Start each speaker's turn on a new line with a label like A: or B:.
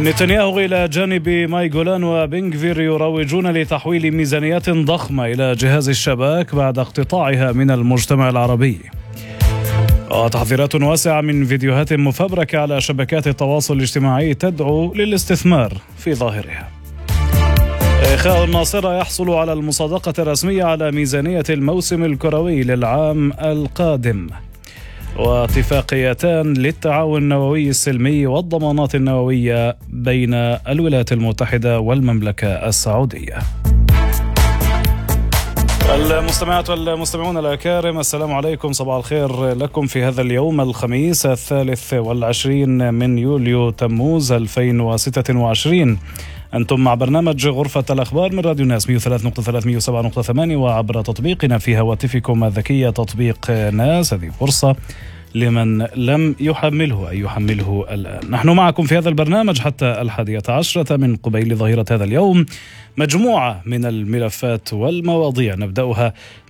A: نتنياهو إلى جانب ماي جولان وبنغفير يروجون لتحويل ميزانيات ضخمة إلى جهاز الشباك بعد اقتطاعها من المجتمع العربي. وتحذيرات واسعة من فيديوهات مفبركة على شبكات التواصل الاجتماعي تدعو للاستثمار في ظاهرها. إخاء الناصرة يحصل على المصادقة الرسمية على ميزانية الموسم الكروي للعام القادم. واتفاقيتان للتعاون النووي السلمي والضمانات النووية بين الولايات المتحدة والمملكة السعودية. المستمعات والمستمعون الأكارم، السلام عليكم، صباح الخير لكم في هذا اليوم الخميس 23 من يوليو تموز 2026. أنتم مع برنامج غرفة الأخبار من راديو ناس 103.3 107.8 وعبر تطبيقنا في هواتفكم الذكية تطبيق ناس. هذه فرصة لمن لم يحمله أن يحمله الآن. نحن معكم في هذا البرنامج حتى 11 من قبيل ظهيرة هذا اليوم. مجموعة من الملفات والمواضيع نبدأها